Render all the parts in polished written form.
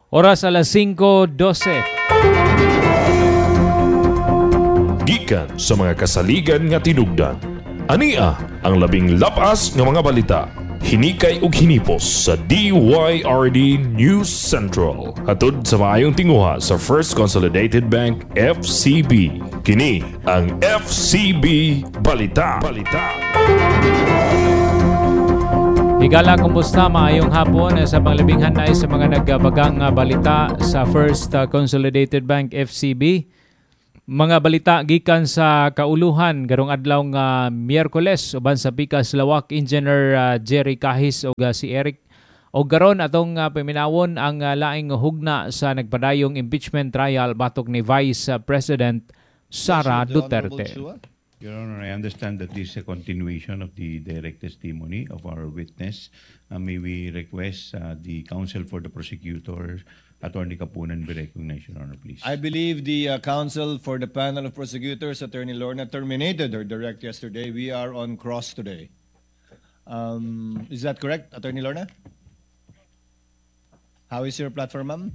Oras alas 5:12. Gikan sa mga kasaligan nga tinugdan. Ania ang labing lapas nga mga balita. Hinikay ug hinipos sa DYRD News Central. Hatod sa maayong tinguha sa First Consolidated Bank FCB. Kini ang FCB Balita. Higala, kumusta? Maayong hapon sa panglabing hanay sa mga nagbagang balita sa First Consolidated Bank FCB. Mga balita gikan sa kauluhan garong adlaw nga Miyerkules uban sa Pikas Lawak Engineer Jerry Kahis o si Eric o garon atong paminawon ang laing hugna sa nagpadayong impeachment trial batok ni Vice President Sara Duterte. Your Honor, I understand that this is a continuation of the direct testimony of our witness. May we request the counsel for the prosecutor, Attorney Kapunan, be recognized, Your Honor, please. I believe the counsel for the panel of prosecutors, Attorney Lorna, terminated her direct yesterday. We are on cross today. Is that correct, Attorney Lorna? How is your platform, ma'am?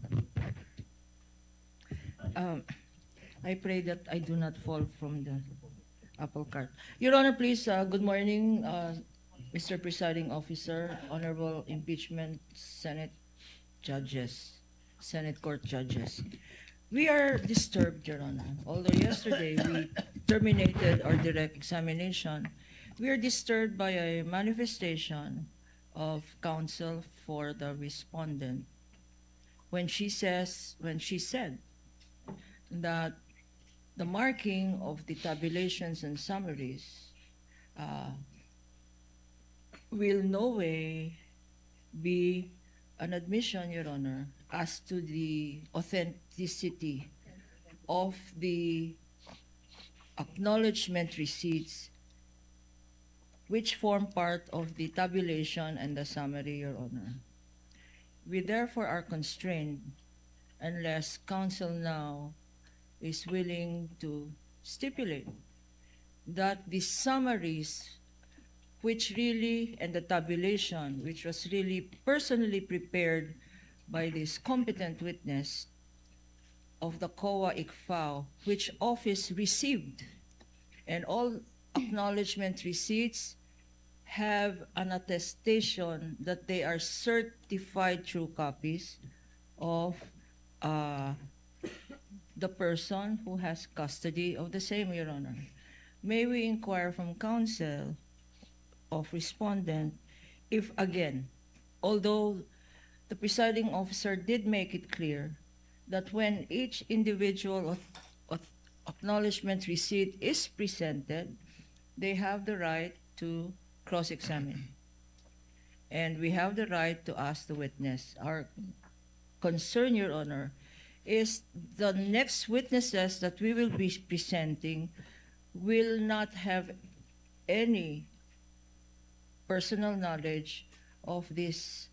I pray that I do not fall from the apple cart. Your Honor, please, good morning, Mr. Presiding Officer, Honorable Impeachment Senate Judges, Senate Court Judges. We are disturbed, Your Honor. Although yesterday we terminated our direct examination, we are disturbed by a manifestation of counsel for the respondent when she said that the marking of the tabulations and summaries will no way be an admission, Your Honor, as to the authenticity of the acknowledgement receipts which form part of the tabulation and the summary, Your Honor. We therefore are constrained unless counsel now is willing to stipulate that the summaries which really, and the tabulation, which was really personally prepared by this competent witness of the COA ICFAO, which office received, and all acknowledgement receipts have an attestation that they are certified true copies of the person who has custody of the same, Your Honor. May we inquire from counsel of respondent if, again, although the presiding officer did make it clear that when each individual acknowledgement receipt is presented, they have the right to cross-examine. And we have the right to ask the witness. Our concern, Your Honor, is the next witnesses that we will be presenting will not have any personal knowledge of this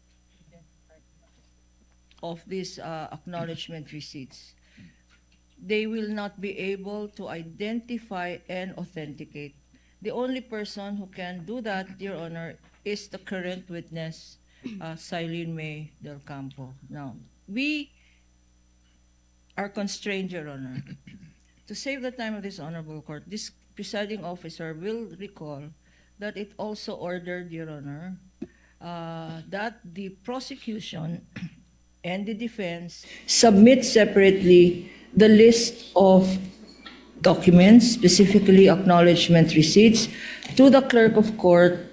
acknowledgement receipts. They will not be able to identify and authenticate. The only person who can do that, Your Honor, is the current witness, Silene May Del Campo. Now, we are constrained, Your Honor. To save the time of this honorable court, this presiding officer will recall that it also ordered, Your Honor, that the prosecution and the defense submit separately the list of documents, specifically acknowledgement receipts, to the clerk of court,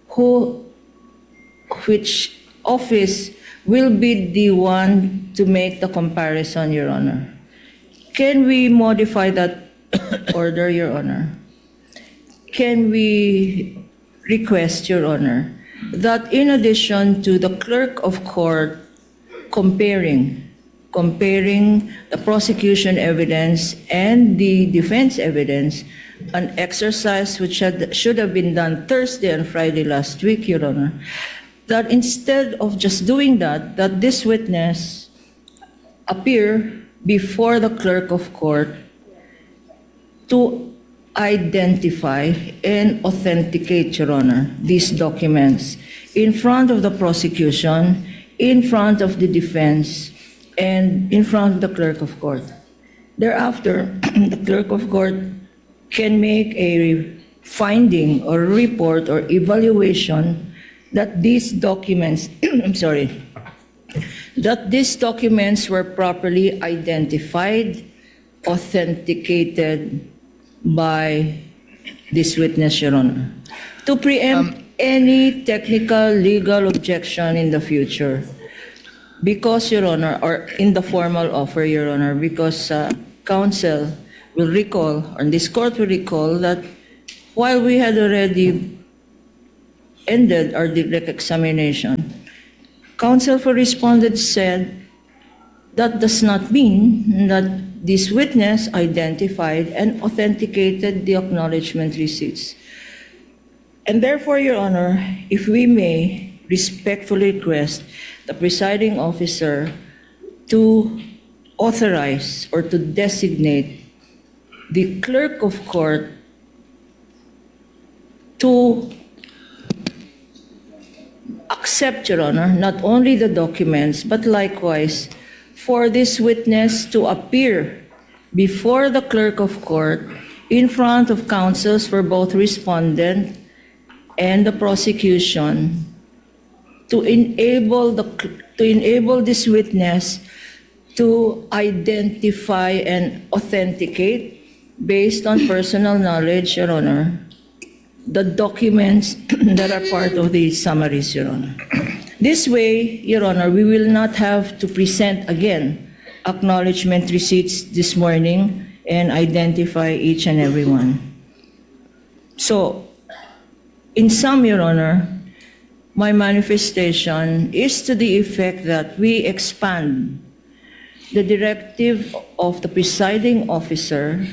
which office will be the one to make the comparison, Your Honor. Can we modify that order, Your Honor? Can we request, Your Honor, that in addition to the clerk of court comparing the prosecution evidence and the defense evidence, an exercise which should have been done Thursday and Friday last week, Your Honor, that instead of just doing that, that this witness appear before the clerk of court to identify and authenticate, Your Honor, these documents in front of the prosecution, in front of the defense, and in front of the clerk of court. Thereafter, the clerk of court can make a finding or report or evaluation that these documents, that these documents were properly identified, authenticated by this witness, Your Honor. To preempt any technical legal objection in the future, because, Your Honor, or in the formal offer, Your Honor, because counsel will recall, or this court will recall, that while we had already ended our direct examination, counsel for respondent said that does not mean that this witness identified and authenticated the acknowledgement receipts. And therefore, Your Honor, if we may respectfully request the presiding officer to authorize or to designate the clerk of court to accept, Your Honor, not only the documents, but likewise for this witness to appear before the clerk of court in front of counsels for both respondent and the prosecution to enable this witness to identify and authenticate, based on personal knowledge, Your Honor, the documents that are part of the summaries, Your Honor. This way, Your Honor, we will not have to present again acknowledgement receipts this morning and identify each and every one. So, in sum, Your Honor, my manifestation is to the effect that we expand the directive of the presiding officer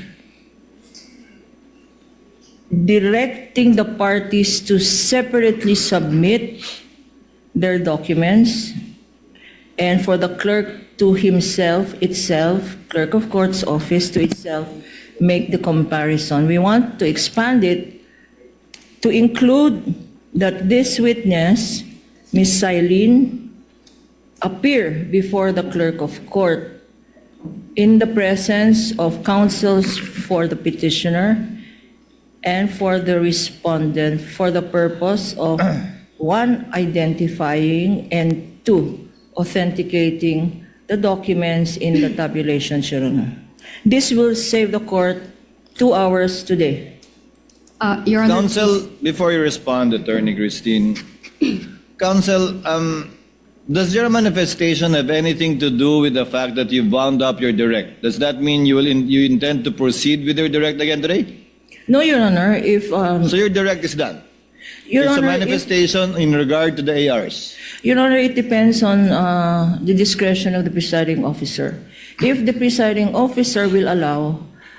directing the parties to separately submit their documents, and for the clerk to itself, clerk of court's office to itself, make the comparison. We want to expand it to include that this witness, Ms. Silene, appear before the clerk of court in the presence of counsels for the petitioner and for the respondent for the purpose of, one, identifying, and two, authenticating the documents in the tabulation, Your Honor. This will save the court 2 hours today. Your Honor, Counsel, before you respond, Attorney Christine, Counsel, does your manifestation have anything to do with the fact that you wound up your direct? Does that mean you intend to proceed with your direct again today? No, Your Honor. So your direct is done? Your it's Honor, a manifestation in regard to the ARs? Your Honor, it depends on the discretion of the presiding officer. If the presiding officer will allow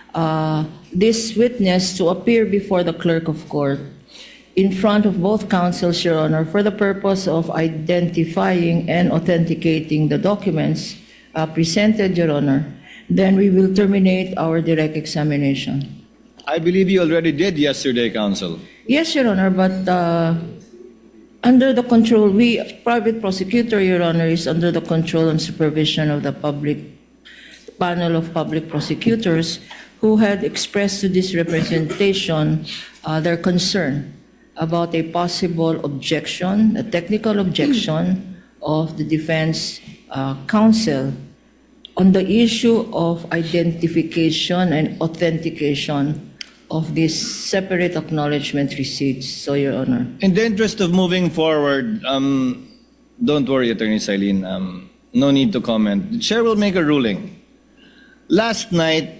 this witness to appear before the clerk of court in front of both counsels, Your Honor, for the purpose of identifying and authenticating the documents presented, Your Honor, then we will terminate our direct examination. I believe you already did yesterday, Counsel. Yes, Your Honor, but under the control, private prosecutor, Your Honor, is under the control and supervision of the panel of public prosecutors who had expressed to this representation their concern about a possible objection, a technical objection of the defense counsel on the issue of identification and authentication of these separate acknowledgement receipts. So, Your Honor. In the interest of moving forward, don't worry, Attorney Silene. No need to comment. The chair will make a ruling. Last night,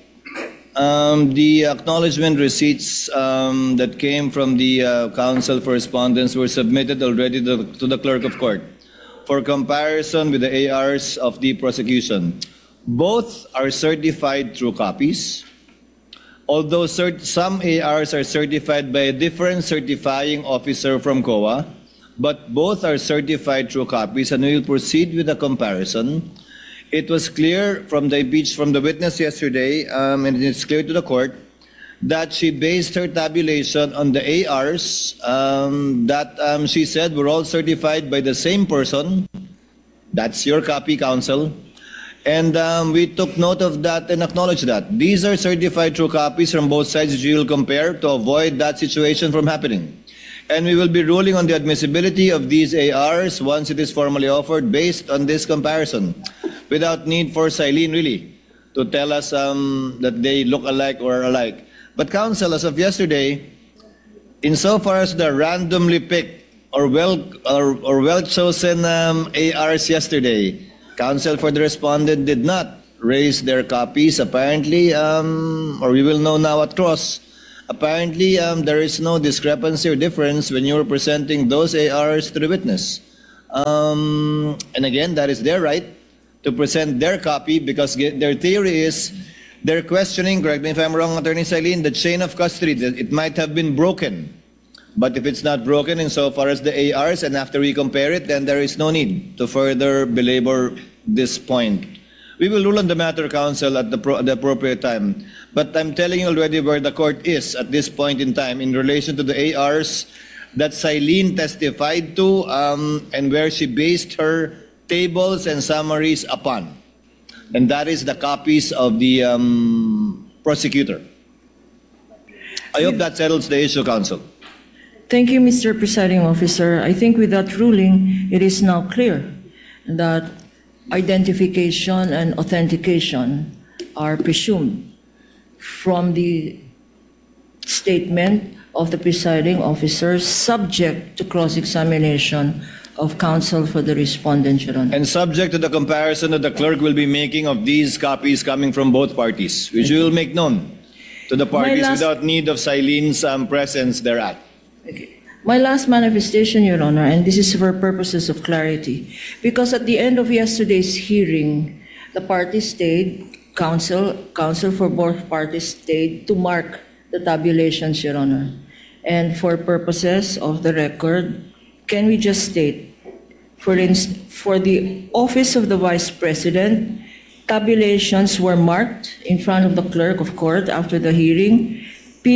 the acknowledgement receipts that came from the counsel for respondents were submitted already to the clerk of court for comparison with the ARs of the prosecution. Both are certified through copies. Although some ARs are certified by a different certifying officer from COA, but both are certified through copies, and we will proceed with the comparison. It was clear from the witness yesterday, and it's clear to the court, that she based her tabulation on the ARs that she said were all certified by the same person. That's your copy, counsel. And we took note of that and acknowledged that. These are certified true copies from both sides which we will compare to avoid that situation from happening. And we will be ruling on the admissibility of these ARs once it is formally offered based on this comparison, without need for Silene really to tell us that they look alike or alike. But counsel, as of yesterday, insofar as the randomly picked or well chosen ARs yesterday, counsel for the respondent did not raise their copies. Apparently, or we will know now at cross. Apparently, there is no discrepancy or difference when you are presenting those ARs to the witness. And again, that is their right to present their copy because their theory is they're questioning, correct me if I'm wrong, Attorney Silene, the chain of custody, that it might have been broken. But if it's not broken insofar as the ARs and after we compare it, then there is no need to further belabor this point. We will rule on the matter, counsel, at the appropriate time. But I'm telling you already where the court is at this point in time in relation to the ARs that Silene testified to and where she based her tables and summaries upon. And that is the copies of the prosecutor. I hope that settles the issue, counsel. Thank you, Mr. Presiding Officer. I think with that ruling, it is now clear that identification and authentication are presumed from the statement of the presiding officer subject to cross-examination of counsel for the respondent, Your Honor. And subject to the comparison that the clerk will be making of these copies coming from both parties, which we will make known to the parties without need of Silene's presence thereat. Okay. My last manifestation, Your Honor, and this is for purposes of clarity, because at the end of yesterday's hearing, the parties stayed, counsel for both parties stayed to mark the tabulations, Your Honor. And for purposes of the record, can we just state, for the office of the Vice President, tabulations were marked in front of the clerk of court after the hearing,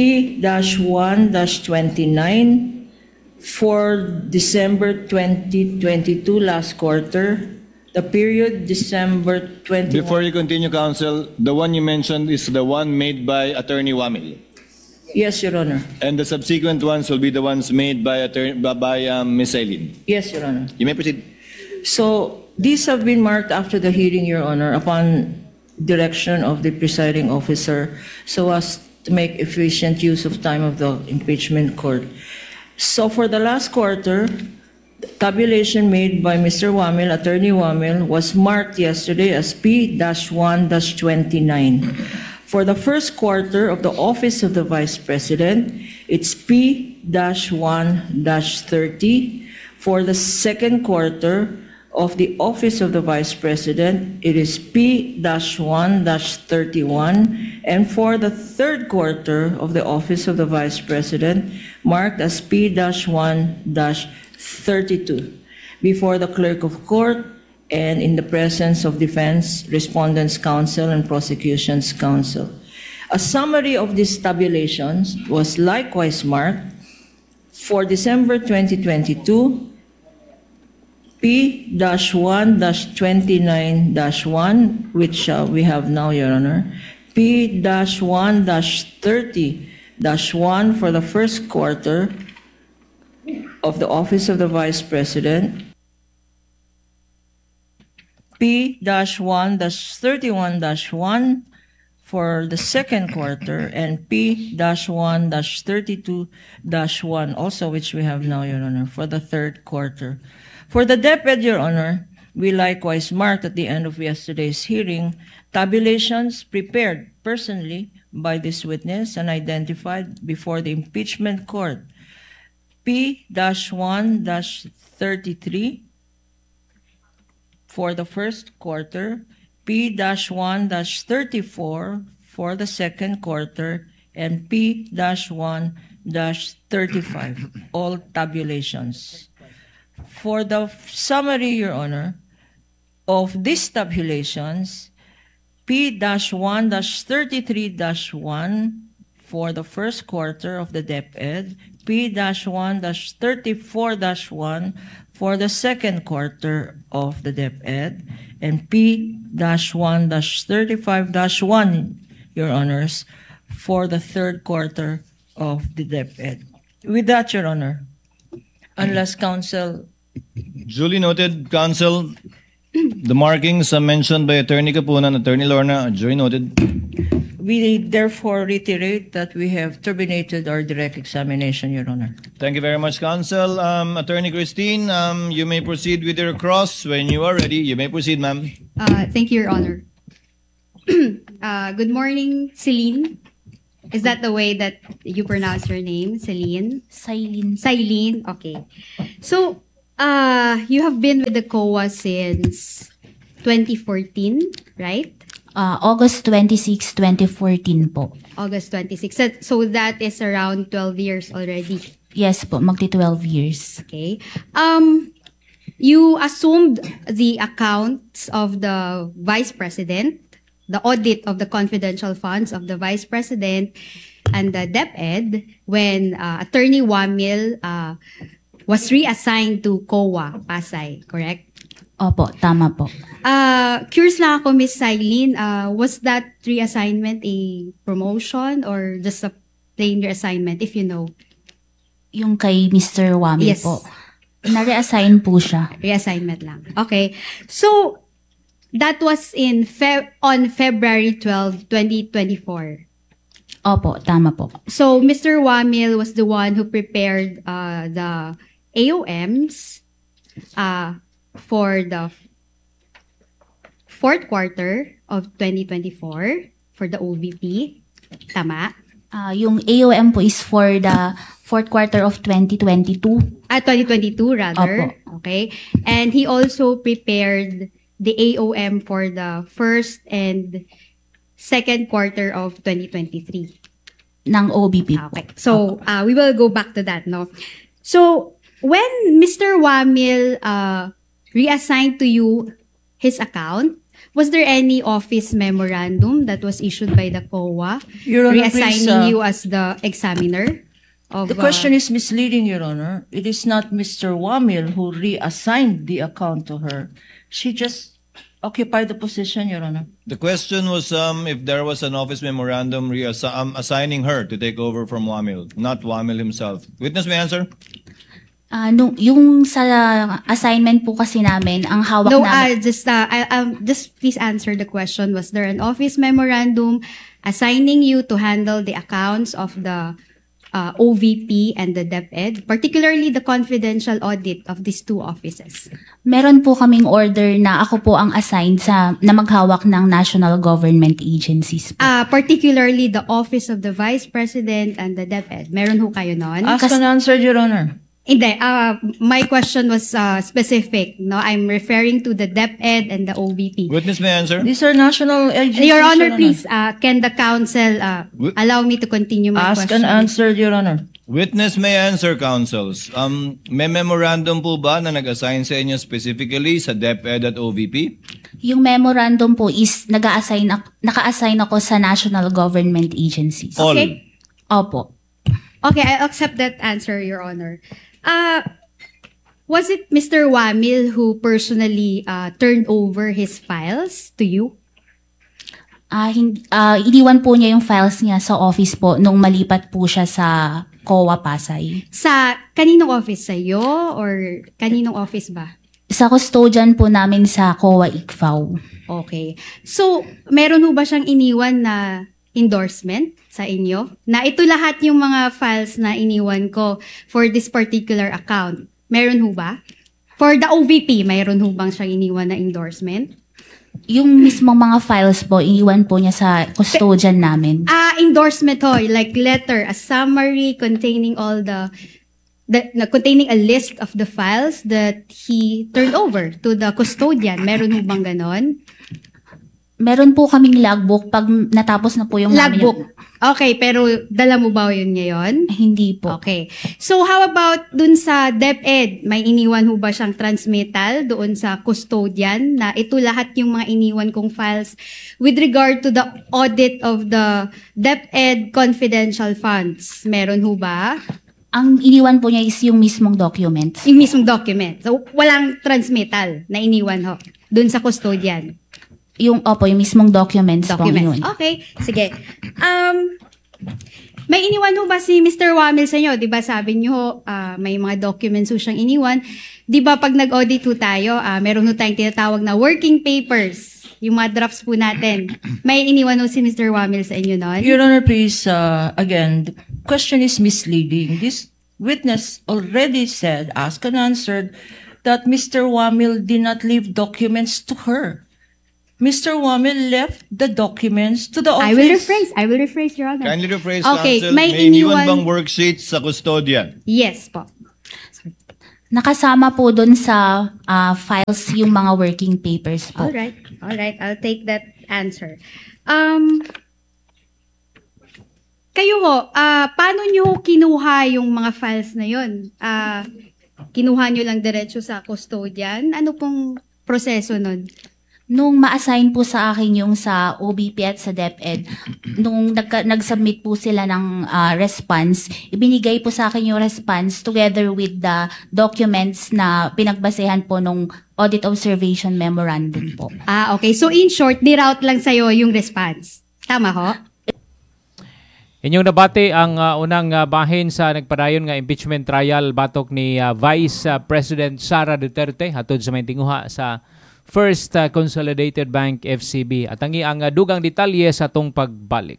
P-1-29 for December 2022 last quarter, the period December 21. Before you continue, counsel, the one you mentioned is the one made by Attorney Wamil. Yes, Your Honor. And the subsequent ones will be the ones made by Ms. Silene. Yes, Your Honor. You may proceed. So these have been marked after the hearing, Your Honor, upon direction of the presiding officer, so as to make efficient use of time of the impeachment court. So for the last quarter, the tabulation made by Mr. Wamil, Attorney Wamil, was marked yesterday as P-1-29. For the first quarter of the office of the Vice President, it's P-1-30. For the second quarter of the office of the Vice President, it is P-1-31. And for the third quarter of the office of the Vice President, marked as P-1-32. Before the clerk of court and in the presence of defense, respondents' counsel, and prosecution's counsel. A summary of these tabulations was likewise marked for December 2022, P-1-29-1, which we have now, Your Honor, P-1-30-1 for the first quarter of the office of the Vice President, P-1-31-1 for the second quarter, and P-1-32-1, also which we have now, Your Honor, for the third quarter. For the DepEd, Your Honor, we likewise marked at the end of yesterday's hearing tabulations prepared personally by this witness and identified before the impeachment court. P-1-33 for the first quarter, P-1-34 for the second quarter, and P-1-35, all tabulations. For the summary, Your Honor, of these tabulations, P-1-33-1 for the first quarter of the DepEd, P-1-34-1 for the second quarter of the DepEd and P-1-35-1, Your Honors, for the third quarter of the DepEd. With that, Your Honor, unless counsel... Duly noted, counsel. The markings mentioned by Attorney Kapunan, Attorney Lorna, are duly noted. We therefore reiterate that we have terminated our direct examination, Your Honor. Thank you very much, counsel. Attorney Christine, you may proceed with your cross when you are ready. You may proceed, ma'am. Thank you, Your Honor. Good morning, Celine. Is that the way that you pronounce your name, Celine? Silene, okay. So, you have been with the COA since 2014, right? August 26, 2014 po. August 26. So that is around 12 years already. Yes po, magti 12 years. Okay. You assumed the accounts of the Vice President, the audit of the confidential funds of the Vice President and the DepEd when Attorney Wamil was reassigned to COA, Pasay, correct? Opo, tama po. Curious lang ako, Miss Silene, was that reassignment a promotion or just a plain reassignment, if you know? Yung kay Mr. Wamil Yes. po. Na-reassign po siya. Reassignment lang. Okay. So, that was on February 12, 2024. Opo, tama po. So, Mr. Wamil was the one who prepared the AOMs for the fourth quarter of 2024 for the OVP. Tama? Yung AOM po is for the fourth quarter of 2022. 2022 rather. Opo. Okay. And he also prepared the AOM for the first and second quarter of 2023. Ng OBP po. Okay. So, we will go back to that, no? So, when Mr. Wamil reassigned to you his account, was there any office memorandum that was issued by the COA Your Honor, reassigning please, you as the examiner? Of, the question is misleading, Your Honor. It is not Mr. Wamil who reassigned the account to her. She just occupied the position, Your Honor. The question was if there was an office memorandum assigning her to take over from Wamil, not Wamil himself. Witness may answer. Yung sa assignment po kasi namin, ang hawak No, namin... just please answer the question. Was there an office memorandum assigning you to handle the accounts of the OVP and the DepEd, particularly the confidential audit of these two offices? Meron po kaming order na ako po ang assigned na maghawak ng national government agencies po. Particularly the office of the Vice President and the DepEd. Meron ho kayo nun? Ask and answer, Your Honor. Hindi. My question was specific. No, I'm referring to the DepEd and the OVP. Witness may answer. These are national agencies, Your Honor, please, can the counsel allow me to continue my Ask question? and answer, Your Honor. Witness may answer, counsels. May memorandum po ba na nag-assign sa inyo specifically sa DepEd at OVP? Yung memorandum po is naka-assign ako sa national government agencies. All. Okay. Opo. Okay, I accept that answer, Your Honor. Was it Mr. Wamil who personally turned over his files to you? Iniwan po niya yung files niya sa office po nung malipat po siya sa COA Pasay. Sa kaninong office? Sa iyo or kaninong office ba? Sa custodian po namin sa COA ICFAO. Okay. So, meron ho ba siyang iniwan na endorsement sa inyo? Na ito lahat yung mga files na iniwan ko for this particular account. Meron ho ba? For the OVP, meron ho bang siyang iniwan na endorsement? Yung mismong mga files po, iniwan po niya sa custodian namin. Endorsement ho, like letter, a summary containing all containing a list of the files that he turned over to the custodian. Meron ho bang ganon? Meron po kaming logbook pag natapos na po yung Logbook. Okay, pero dala mo ba yun ngayon? Hindi po. Okay. So how about dun sa DepEd? May iniwan ho ba siyang transmittal doon sa custodian na ito lahat yung mga iniwan kong files with regard to the audit of the DepEd confidential funds? Meron ho ba? Ang iniwan po niya is yung mismong documents. Yung mismong document. So, walang transmittal na iniwan ho dun sa custodian. Yung mismong documents po ang Documents. iniwan. Okay, sige. May iniwan ho ba si Mr. Wamil sa inyo? Di ba sabi niyo may mga documents ho siyang iniwan. Di ba pag nag-audit ho tayo, meron ho tayong tinatawag na working papers. Yung mga drafts po natin. May iniwan ho si Mr. Wamil sa inyo noon? Your Honor, please, again, the question is misleading. This witness already said, asked and answered, that Mr. Wamil did not leave documents to her. Mr. Wamil left the documents to the office. I will rephrase, Your Honor. Kindly rephrase, Okay, Counsel. may May iniwan iniwan- bang worksheets sa custodian? Yes po. Nakasama po doon sa files yung mga working papers po. Alright. I'll take that answer. Kayo ho, paano nyo kinuha yung mga files na yun? Kinuha nyo lang diretso sa custodian? Ano pong proseso nun? Nung ma-assign po sa akin yung sa OBP at sa DepEd, nung nag-submit po sila ng response, ibinigay po sa akin yung response together with the documents na pinagbasehan po nung Audit Observation Memorandum po. Okay. So in short, niroute lang sa'yo yung response. Tama ho? Inyong nabati ang unang bahin sa nagpadayon nga impeachment trial batok ni Vice President Sara Duterte hatod sa may tinguha sa First Consolidated Bank FCB. At ang dugang detalye sa atong pagbalik.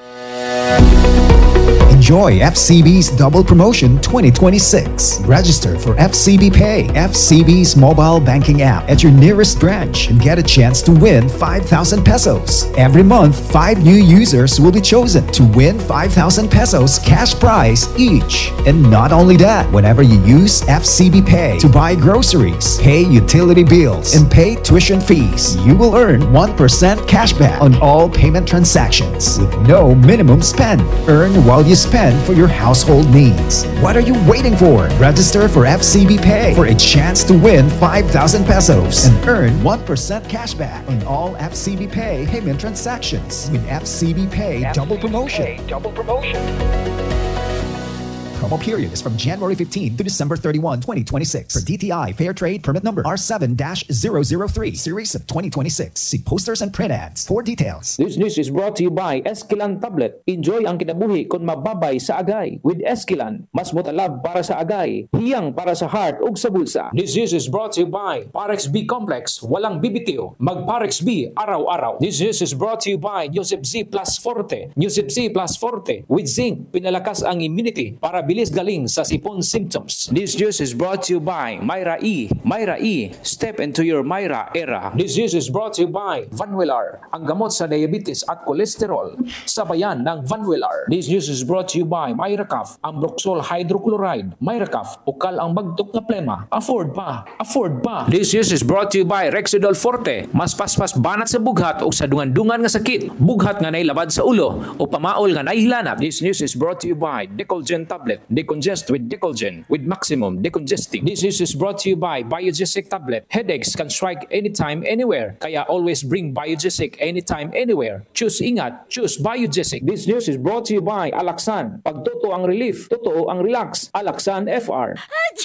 Enjoy FCB's Double Promotion 2026. Register for FCB Pay, FCB's mobile banking app at your nearest branch and get a chance to win 5,000 pesos. Every month, 5 new users will be chosen to win 5,000 pesos cash prize each. And not only that, whenever you use FCB Pay to buy groceries, pay utility bills, and pay tuition fees, you will earn 1% cashback on all payment transactions with no minimum spend. Earn while you spend for your household needs. What are you waiting for? Register for FCB Pay for a chance to win 5,000 pesos and earn 1% cashback on all FCB Pay payment transactions with FCB Pay Double Promotion. Promo period is from January 15 to December 31, 2026. For DTI Fair Trade Permit Number R7-003 Series of 2026. See posters and print ads for details. This news is brought to you by Esquilan Tablet. Enjoy ang kinabuhi kung mababay sa agay. With Esquilan, mas motalab para sa agay, hiyang para sa heart ug sa bulsa. This news is brought to you by Parex B Complex. Walang bibitiw, mag Parex B araw-araw. This news is brought to you by Newsip Z Plus Forte. Newsip Z Plus Forte with zinc, pinalakas ang immunity para bilis galing sa sipon symptoms. This news is brought to you by Myra E. Myra E. Step into your Myra era. This news is brought to you by Vanwillar, ang gamot sa diabetes at kolesterol. Sabayan ng Vanwillar. This news is brought to you by Myracaf, ang Broxol hydrochloride. Myracaf, ukal ang bagtok na plema. Afford pa. This news is brought to you by Rexidol Forte. Mas paspas banat sa bughat o sa dungan-dungan nga sakit. Bughat nga nailabad sa ulo o pamaol nga naihilanap. This news is brought to you by Decolgen Tablet. Decongest with Decolgen with maximum decongesting. This news is brought to you by Biogesic Tablet. Headaches can strike anytime, anywhere. Kaya always bring Biogesic anytime, anywhere. Choose ingat. Choose Biogesic. This news is brought to you by Alaxan. Pag totoo ang relief, totoo ang relax. Alaxan FR.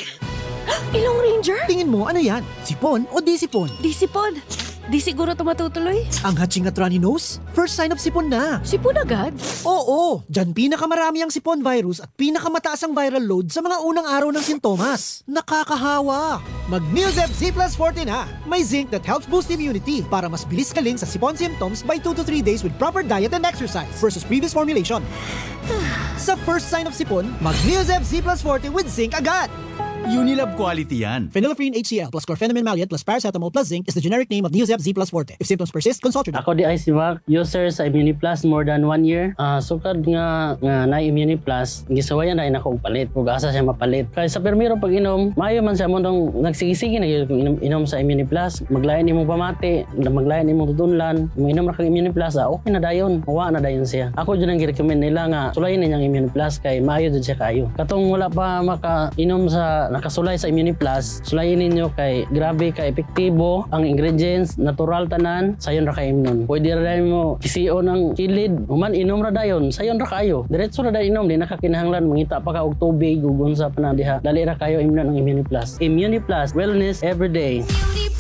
Ilong Ranger? Tingin mo, ano yan? Sipon o di sipon? Di sipon. Di siguro ito matutuloy. Ang hatching at runny nose? First sign of sipon na. Sipon agad? Oo, dyan pinakamarami ang sipon virus at pinakamataas ang viral load sa mga unang araw ng sintomas. Nakakahawa. Mag-Neosep Z Plus Forte na. May zinc that helps boost immunity para mas bilis galing sa sipon symptoms by 2 to 3 days with proper diet and exercise versus previous formulation. Sa first sign of sipon, mag-Neosep Z Plus Forte with zinc agad. Unilab quality yan. Phenylephrine HCl plus chlorpheniramine maleate plus paracetamol plus zinc is the generic name of Neosep Z Plus Forte. If symptoms persist, consult your doctor. Ako di ay si Mac, user sa ImmuniPlus more than 1 year. Sukad nga na ImmuniPlus, gisawayan na ako palit. Ug asa siya mapalit. Kaya sa permiro pag inom, maayo man siya mo nung nagsigi-sige na inom sa ImmuniPlus. Maglayan imong pamati, maglayan imong tudunlan, mo inom ra kag ImmuniPlus, okay na dayon. Wa na dayon siya. Ako jud ang gi-recommend nila nga sulayin ninyang ImmuniPlus kay maayo jud siya kayo. Katong wala pa maka-inom sa nakasulay sa Immuniplus, sulayin ninyo kay grabe ka epektibo ang ingredients, natural tanan, sayon ra kay imnon. Pwede ra mo kisiyo ng kilid, human inom ra dayon, sayon ra kayo. Diretso ra dayon inom, di nakakinahanglan mangita pa ka og tubig, gugon sa panadiha. Dali ra kayo imnon ang Immuniplus. Immuniplus, wellness every day.